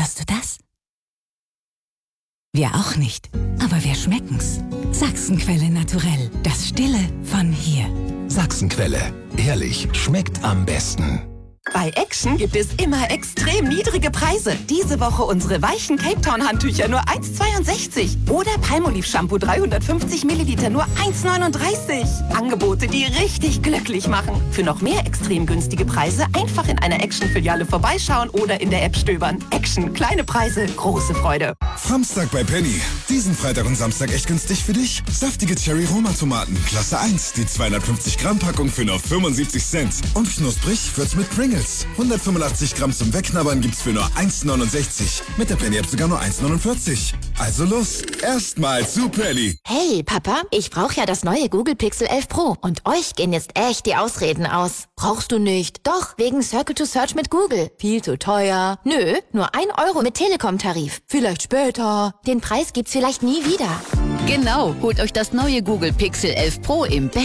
Hörst du das? Wir auch nicht, aber wir schmecken's. Sachsenquelle Naturell, das Stille von hier. Sachsenquelle, ehrlich, schmeckt am besten. Bei Action gibt es immer extrem niedrige Preise. Diese Woche unsere weichen Cape Town Handtücher nur 1,62. Oder Palmolive Shampoo 350 Milliliter nur 1,39. Angebote, die richtig glücklich machen. Für noch mehr extrem günstige Preise einfach in einer Action-Filiale vorbeischauen oder in der App stöbern. Action, kleine Preise, große Freude. Samstag bei Penny. Diesen Freitag und Samstag echt günstig für dich? Saftige Cherry-Roma-Tomaten, Klasse 1. Die 250 Gramm Packung für nur 75 Cent. Und knusprig wird's mit Pringles. 185 Gramm zum Wegknabbern gibt's für nur 1,69. Mit der Penny-App sogar nur 1,49. Also los, erstmal zu Penny. Hey, Papa, ich brauche ja das neue Google Pixel 11 Pro. Und euch gehen jetzt echt die Ausreden aus. Brauchst du nicht. Doch, wegen Circle to Search mit Google. Viel zu teuer. Nö, nur 1 Euro mit Telekom-Tarif. Vielleicht später. Den Preis gibt's vielleicht nie wieder. Genau, holt euch das neue Google Pixel 11 Pro im